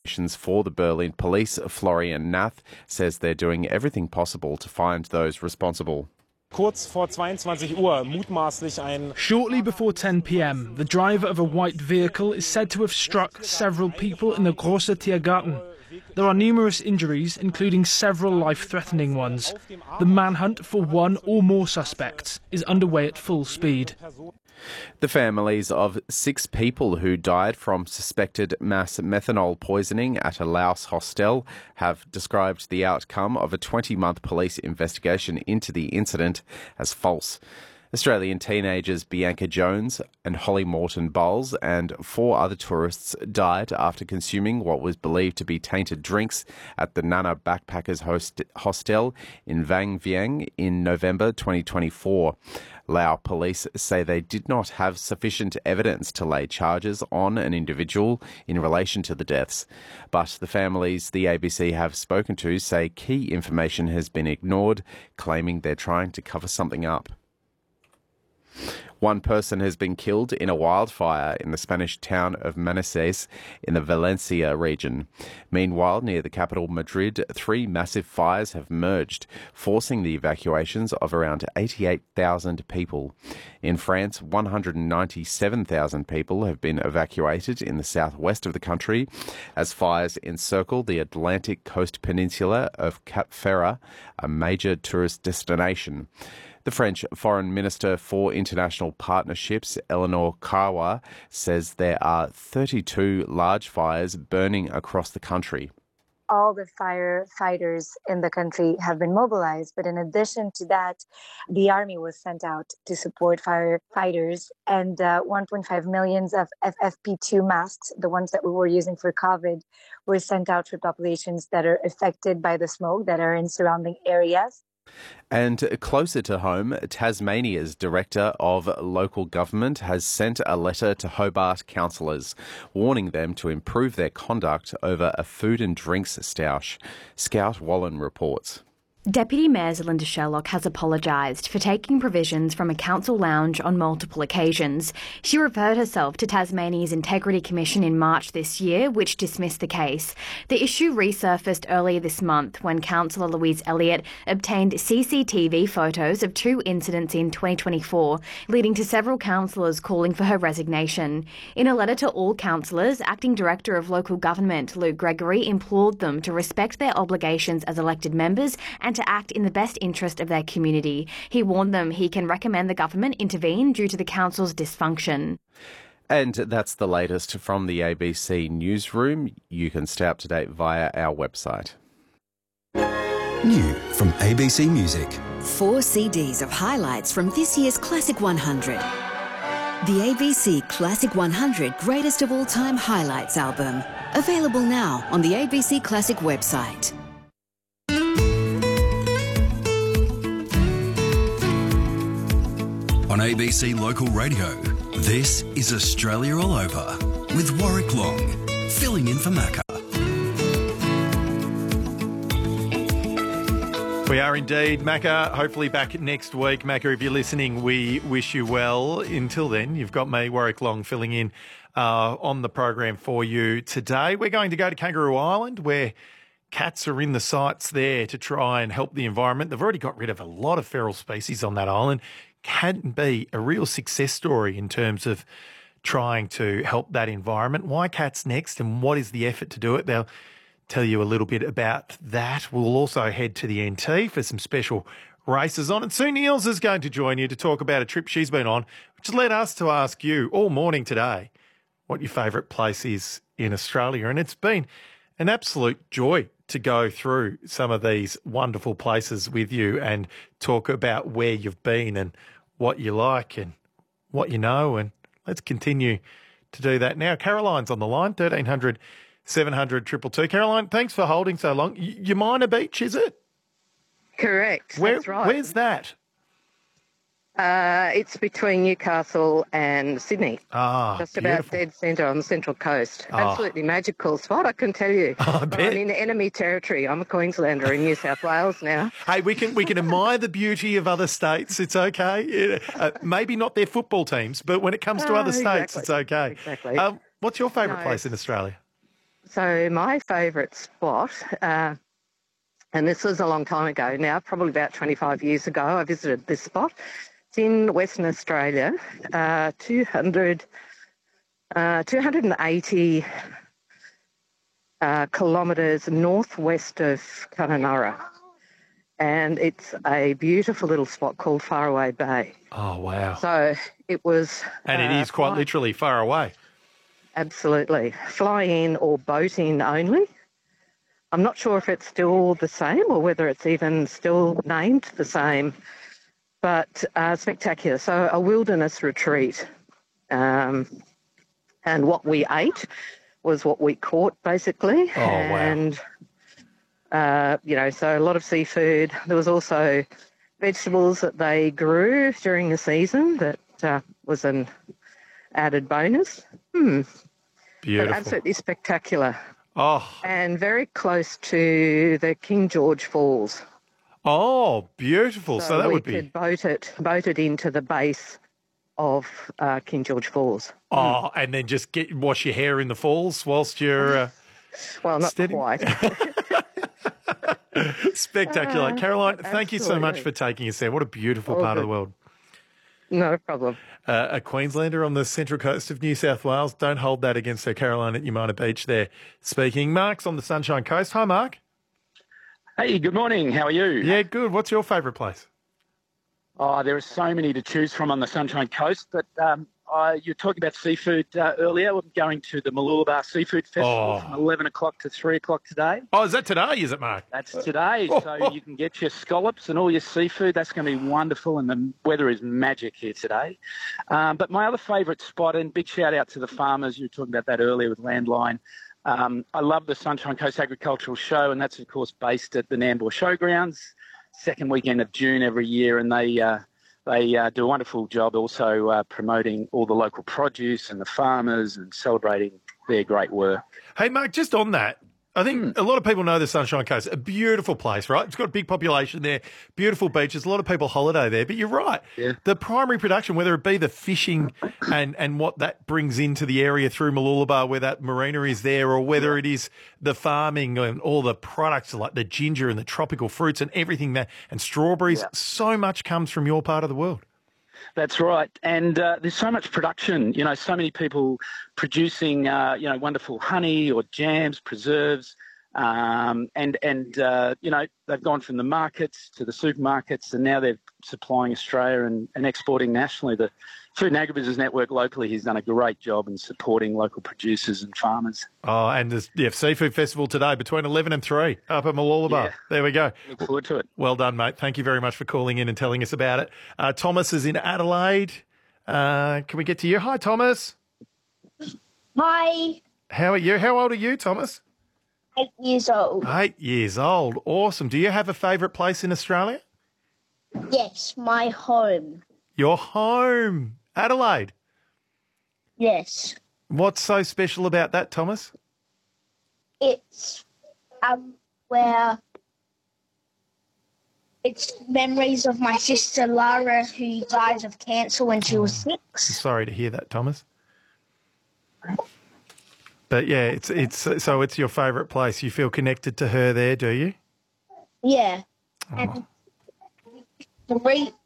For the Berlin police, Florian Nath says they're doing everything possible to find those responsible. Shortly before 10 p.m, the driver of a white vehicle is said to have struck several people in the Grosse Tiergarten. There are numerous injuries, including several life-threatening ones. The manhunt for one or more suspects is underway at full speed. The families of 6 people who died from suspected mass methanol poisoning at a Laos hostel have described the outcome of a 20-month police investigation into the incident as false. Australian teenagers Bianca Jones and Holly Morton Bowles and 4 other tourists died after consuming what was believed to be tainted drinks at the Nana Backpackers Hostel in Vang Vieng in November 2024. Lao police say they did not have sufficient evidence to lay charges on an individual in relation to the deaths. But the families the ABC have spoken to say key information has been ignored, claiming they're trying to cover something up. 1 person has been killed in a wildfire in the Spanish town of Manises in the Valencia region. Meanwhile, near the capital Madrid, 3 massive fires have merged, forcing the evacuations of around 88,000 people. In France, 197,000 people have been evacuated in the southwest of the country as fires encircle the Atlantic coast peninsula of Cap Ferrat, a major tourist destination. The French Foreign Minister for International Partnerships, Eleanor Carwa, says there are 32 large fires burning across the country. All the firefighters in the country have been mobilized, but in addition to that, the army was sent out to support firefighters, and 1.5 million of FFP2 masks, the ones that we were using for COVID, were sent out to populations that are affected by the smoke that are in surrounding areas. And closer to home, Tasmania's Director of Local Government has sent a letter to Hobart councillors, warning them to improve their conduct over a food and drinks stoush. Scout Wallen reports. Deputy Mayor Zelinda Sherlock has apologised for taking provisions from a council lounge on multiple occasions. She referred herself to Tasmania's Integrity Commission in March this year, which dismissed the case. The issue resurfaced earlier this month when Councillor Louise Elliott obtained CCTV photos of 2 incidents in 2024, leading to several councillors calling for her resignation. In a letter to all councillors, Acting Director of Local Government Luke Gregory implored them to respect their obligations as elected members and to act in the best interest of their community. He warned them he can recommend the government intervene due to the council's dysfunction. And that's the latest from the ABC Newsroom. You can stay up to date via our website. New from ABC Music. 4 CDs of highlights from this year's Classic 100. The ABC Classic 100 Greatest of All Time Highlights album. Available now on the ABC Classic website. On ABC Local Radio, this is Australia All Over with Warwick Long, filling in for Macca. We are indeed, Macca. Hopefully back next week. Macca, if you're listening, we wish you well. Until then, you've got me, Warwick Long, filling in on the program for you today. We're going to go to Kangaroo Island, where cats are in the sights there to try and help the environment. They've already got rid of a lot of feral species on that island. Can be a real success story in terms of trying to help that environment. Why cats next, and what is the effort to do it? They'll tell you a little bit about that. We'll also head to the NT for some special races on. And Sue Neils is going to join you to talk about a trip she's been on, which led us to ask you all morning today what your favourite place is in Australia. And it's been an absolute joy to go through some of these wonderful places with you and talk about where you've been and what you like and what you know. And let's continue to do that now. Caroline's on the line, 1300 700 222. Caroline, thanks for holding so long. Yamina Beach, is it? Correct. That's right. Where's that? It's between Newcastle and Sydney. Just about beautiful. Dead centre on the Central Coast. Absolutely magical spot, I can tell you. I bet. I'm in enemy territory. I'm a Queenslander in New South Wales now. Hey, we can admire the beauty of other states. It's okay. Maybe not their football teams, but when it comes to other states, exactly. it's okay. Exactly. What's your favourite place in Australia? So my favourite spot, and this was a long time ago now, probably about 25 years ago, I visited this spot. It's in Western Australia, 280 kilometres northwest of Kununurra. And it's a beautiful little spot called Faraway Bay. Oh, wow. So it was... And it is quite literally far away. Absolutely. Fly in or boat in only. I'm not sure if it's still the same or whether it's even still named the same, but spectacular. So a wilderness retreat. And what we ate was what we caught, basically. Oh, wow. And, so a lot of seafood. There was also vegetables that they grew during the season that was an added bonus. Beautiful. But absolutely spectacular. Oh. And very close to the King George Falls. Oh, beautiful. So that would be... we could boat it into the base of King George Falls. Oh, and then just wash your hair in the falls whilst you're... well, not steady. quite. Spectacular. Caroline, thank you so much for taking us there. What a beautiful part of the world. No problem. A Queenslander on the central coast of New South Wales. Don't hold that against her. Caroline at Umina Beach there speaking. Mark's on the Sunshine Coast. Hi, Mark. Hey, good morning. How are you? Yeah, good. What's your favourite place? Oh, there are so many to choose from on the Sunshine Coast, but you were talking about seafood earlier. We're going to the Mooloolaba Seafood Festival from 11 o'clock to 3 o'clock today. Oh, is that today, is it, Mark? That's today, so you can get your scallops and all your seafood. That's going to be wonderful, and the weather is magic here today. But my other favourite spot, and big shout-out to the farmers, you were talking about that earlier with Landline. I love the Sunshine Coast Agricultural Show, and that's, of course, based at the Nambour Showgrounds, second weekend of June every year, and they do a wonderful job also promoting all the local produce and the farmers and celebrating their great work. Hey, Mark, just on that, I think a lot of people know the Sunshine Coast, a beautiful place, right? It's got a big population there, beautiful beaches, a lot of people holiday there. But you're right. Yeah. The primary production, whether it be the fishing and what that brings into the area through Mooloolaba where that marina is there, or whether it is the farming and all the products like the ginger and the tropical fruits and everything that, and strawberries, so much comes from your part of the world. That's right. And there's so much production, so many people producing, wonderful honey or jams, preserves. They've gone from the markets to the supermarkets, and now they're supplying Australia and exporting nationally. The Food and Agribusiness Network locally has done a great job in supporting local producers and farmers. Oh, and the Seafood Festival today between 11 and 3 up at Mooloolaba. Yeah. There we go. Look forward to it. Well done, mate. Thank you very much for calling in and telling us about it. Thomas is in Adelaide. Can we get to you? Hi, Thomas. Hi. How are you? How old are you, Thomas? 8 years old. 8 years old. Awesome. Do you have a favourite place in Australia? Yes, my home. Your home. Adelaide? Yes. What's so special about that, Thomas? It's where it's memories of my sister Lara, who died of cancer when she was 6. Sorry to hear that, Thomas. But yeah, it's your favourite place. You feel connected to her there, do you? Yeah. And